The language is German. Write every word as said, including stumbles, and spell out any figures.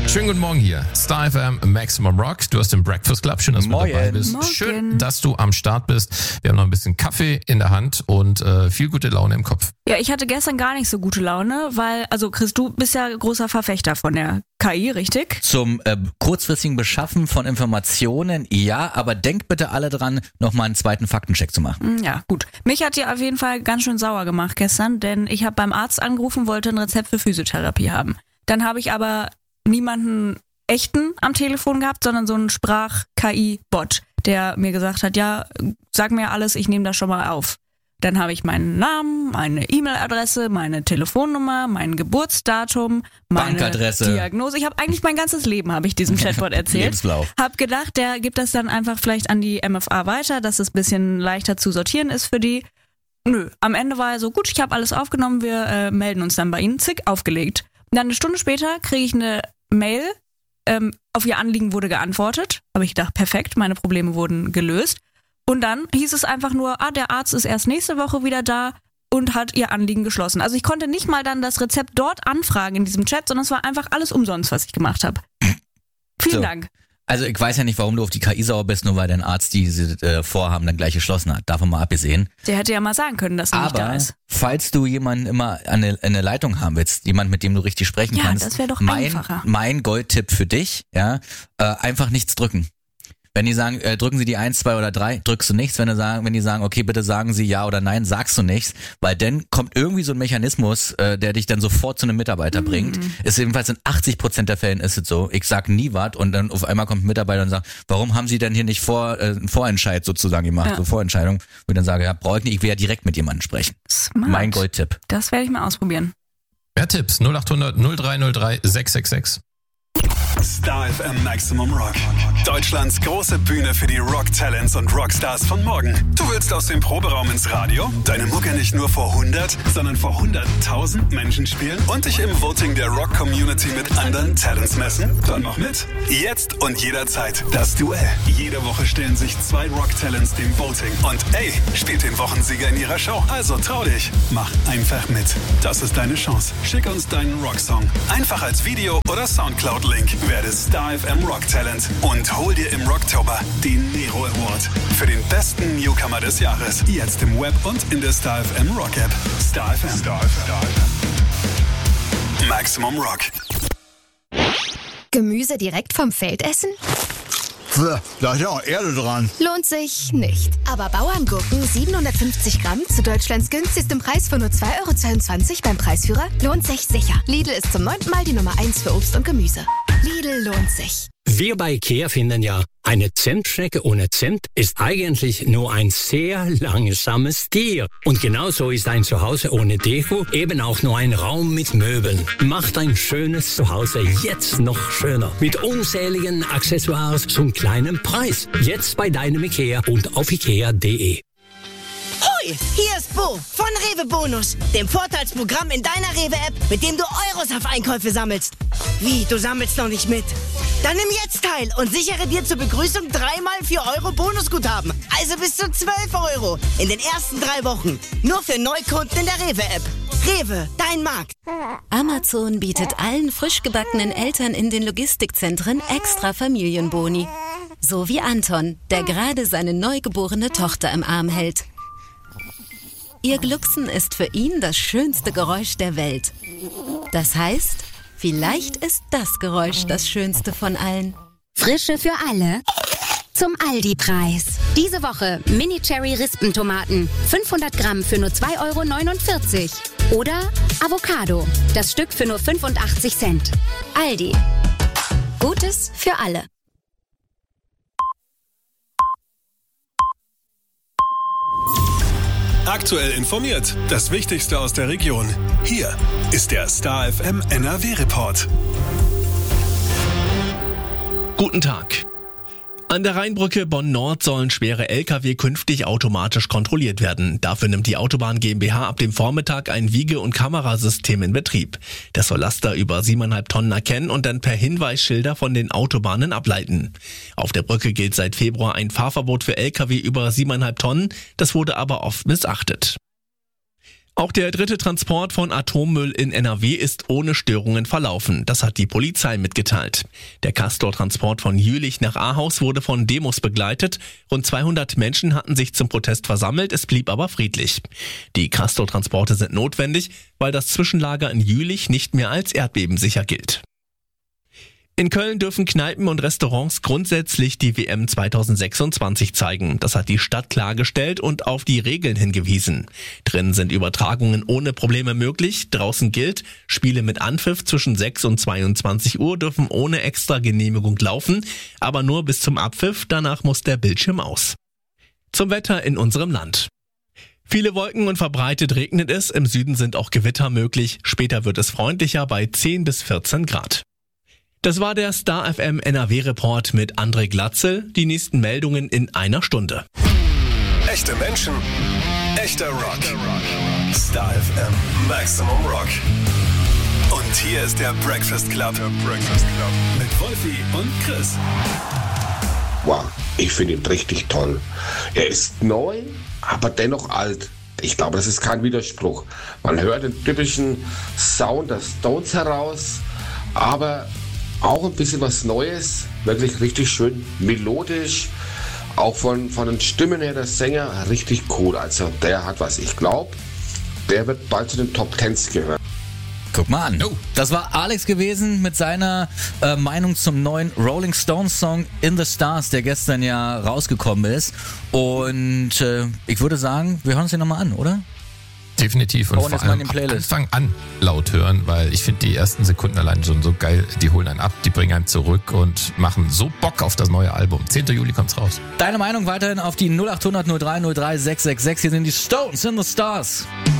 Schönen guten Morgen hier. Star F M, Maximum Rock. Du hast den Breakfast Club. Schön, dass du mit dabei bist. Morgen. Schön, dass du am Start bist. Wir haben noch ein bisschen Kaffee in der Hand und äh, viel gute Laune im Kopf. Ja, ich hatte gestern gar nicht so gute Laune, weil, also Chris, du bist ja großer Verfechter von der K I, richtig? Zum äh, kurzfristigen Beschaffen von Informationen, ja, aber denkt bitte alle dran, nochmal einen zweiten Faktencheck zu machen. Ja, gut. Mich hat die auf jeden Fall ganz schön sauer gemacht gestern, denn ich habe beim Arzt angerufen, wollte ein Rezept für Physiotherapie haben. Dann habe ich aber niemanden echten am Telefon gehabt, sondern so einen Sprach-K I-Bot, der mir gesagt hat, ja, sag mir alles, ich nehme das schon mal auf. Dann habe ich meinen Namen, meine E-Mail-Adresse, meine Telefonnummer, mein Geburtsdatum, meine Bankadresse, Diagnose. Ich habe eigentlich mein ganzes Leben, habe ich diesem Chatbot erzählt. Lebenslauf. Hab gedacht, der gibt das dann einfach vielleicht an die M F A weiter, dass es ein bisschen leichter zu sortieren ist für die. Nö, am Ende war er so, gut, ich habe alles aufgenommen, wir äh, melden uns dann bei Ihnen. Zick, aufgelegt. Dann eine Stunde später kriege ich eine Mail, ähm, auf Ihr Anliegen wurde geantwortet. Habe ich gedacht, perfekt, meine Probleme wurden gelöst. Und dann hieß es einfach nur, ah, der Arzt ist erst nächste Woche wieder da und hat Ihr Anliegen geschlossen. Also ich konnte nicht mal dann das Rezept dort anfragen in diesem Chat, sondern es war einfach alles umsonst, was ich gemacht habe. Vielen so. Dank. Also ich weiß ja nicht, warum du auf die K I sauer bist, nur weil dein Arzt diese äh, Vorhaben dann gleich geschlossen hat. Davon mal abgesehen. Der hätte ja mal sagen können, dass er nicht da ist. Falls du jemanden immer an eine, eine Leitung haben willst, jemand, mit dem du richtig sprechen ja, kannst, das wäre doch mein, einfacher. Mein Goldtipp für dich, ja, äh, einfach nichts drücken. Wenn die sagen, äh, drücken Sie die eins, zwei oder drei, drückst du nichts. Wenn die sagen, wenn die sagen, okay, bitte sagen Sie ja oder nein, sagst du nichts, weil dann kommt irgendwie so ein Mechanismus, äh, der dich dann sofort zu einem Mitarbeiter mhm. bringt. Ist jedenfalls in achtzig Prozent der Fällen ist es so. Ich sag nie was und dann auf einmal kommt ein Mitarbeiter und sagt, warum haben Sie denn hier nicht vor äh, einen Vorentscheid sozusagen gemacht, ja. so Vorentscheidung, wo ich dann sage, ja, brauche ich nicht, ich will ja direkt mit jemandem sprechen. Smart. Mein Goldtipp. Das werde ich mal ausprobieren. Mehr Tipps null acht hundert null drei null drei sechs sechs sechs. Star F M Maximum Rock. Deutschlands große Bühne für die Rock-Talents und Rockstars von morgen. Du willst aus dem Proberaum ins Radio, deine Mucke nicht nur vor hundert, sondern vor hunderttausend Menschen spielen und dich im Voting der Rock-Community mit anderen Talents messen? Dann mach mit. Jetzt und jederzeit das Duell. Jede Woche stellen sich zwei Rock-Talents dem Voting. Und ey, spielt den Wochensieger in ihrer Show. Also trau dich. Mach einfach mit. Das ist deine Chance. Schick uns deinen Rocksong. Einfach als Video oder Soundcloud-Link. Werde Star F M Rock Talent und hol dir im Rocktober den Nero Award für den besten Newcomer des Jahres. Jetzt im Web und in der Star F M Rock App. Star F M. Star F M. Maximum Rock. Gemüse direkt vom Feld essen? Da ist ja auch Erde dran. Lohnt sich nicht. Aber Bauerngurken siebenhundertfünfzig Gramm zu Deutschlands günstigstem Preis von nur zwei Euro zweiundzwanzig beim Preisführer lohnt sich sicher. Lidl ist zum neunten Mal die Nummer eins für Obst und Gemüse. Lidl lohnt sich. Wir bei IKEA finden ja, eine Zentstrecke ohne Zimt ist eigentlich nur ein sehr langsames Tier. Und genauso ist ein Zuhause ohne Deko eben auch nur ein Raum mit Möbeln. Macht ein schönes Zuhause jetzt noch schöner. Mit unzähligen Accessoires zum kleinen Preis. Jetzt bei deinem IKEA und auf ikea punkt de. Hoi, hier ist Bo von Rewe Bonus, dem Vorteilsprogramm in deiner Rewe-App, mit dem du Euros auf Einkäufe sammelst. Wie, du sammelst noch nicht mit? Dann nimm jetzt teil und sichere dir zur Begrüßung dreimal vier Euro Bonusguthaben. Also bis zu zwölf Euro in den ersten drei Wochen. Nur für Neukunden in der Rewe-App. Rewe, dein Markt. Amazon bietet allen frisch gebackenen Eltern in den Logistikzentren extra Familienboni. So wie Anton, der gerade seine neugeborene Tochter im Arm hält. Ihr Glucksen ist für ihn das schönste Geräusch der Welt. Das heißt, vielleicht ist das Geräusch das schönste von allen. Frische für alle zum Aldi-Preis. Diese Woche Mini-Cherry-Rispentomaten. fünfhundert Gramm für nur zwei Euro neunundvierzig. Oder Avocado. Das Stück für nur fünfundachtzig Cent. Aldi. Gutes für alle. Aktuell informiert. Das Wichtigste aus der Region. Hier ist der Star F M N R W-Report. Guten Tag. An der Rheinbrücke Bonn-Nord sollen schwere L K W künftig automatisch kontrolliert werden. Dafür nimmt die Autobahn GmbH ab dem Vormittag ein Wiege- und Kamerasystem in Betrieb. Das soll Laster über siebeneinhalb Tonnen erkennen und dann per Hinweisschilder von den Autobahnen ableiten. Auf der Brücke gilt seit Februar ein Fahrverbot für L K W über siebeneinhalb Tonnen. Das wurde aber oft missachtet. Auch der dritte Transport von Atommüll in N R W ist ohne Störungen verlaufen. Das hat die Polizei mitgeteilt. Der Castor-Transport von Jülich nach Ahaus wurde von Demos begleitet. Rund zweihundert Menschen hatten sich zum Protest versammelt, es blieb aber friedlich. Die Castor-Transporte sind notwendig, weil das Zwischenlager in Jülich nicht mehr als erdbebensicher gilt. In Köln dürfen Kneipen und Restaurants grundsätzlich die W M zweitausendsechsundzwanzig zeigen. Das hat die Stadt klargestellt und auf die Regeln hingewiesen. Drin sind Übertragungen ohne Probleme möglich. Draußen gilt, Spiele mit Anpfiff zwischen sechs und zweiundzwanzig Uhr dürfen ohne extra Genehmigung laufen, aber nur bis zum Abpfiff, danach muss der Bildschirm aus. Zum Wetter in unserem Land. Viele Wolken und verbreitet regnet es. Im Süden sind auch Gewitter möglich. Später wird es freundlicher bei zehn bis vierzehn Grad. Das war der Star F M N R W-Report mit André Glatzel. Die nächsten Meldungen in einer Stunde. Echte Menschen, echter Rock. Star F M Maximum Rock. Und hier ist der Breakfast Club. Der Breakfast Club. Mit Wolfi und Chris. Wow, ich finde ihn richtig toll. Er ist neu, aber dennoch alt. Ich glaube, das ist kein Widerspruch. Man hört den typischen Sound der Stones heraus, aber auch ein bisschen was Neues, wirklich richtig schön melodisch, auch von, von den Stimmen her der Sänger richtig cool. Also der hat was. Ich glaube, der wird bald zu den Top Tens gehören. Guck mal an. Das war Alex gewesen mit seiner äh, Meinung zum neuen Rolling Stones Song In the Stars, der gestern ja rausgekommen ist. Und äh, ich würde sagen, wir hören uns den nochmal an, oder? Definitiv. Und oh, und vor allem ab Anfang an laut hören, weil ich finde die ersten Sekunden allein schon so geil. Die holen einen ab, die bringen einen zurück und machen so Bock auf das neue Album. zehnten Juli kommt's raus. Deine Meinung weiterhin auf die null acht hundert null drei null drei sechs sechs sechs. Hier sind die Stones in the Stars.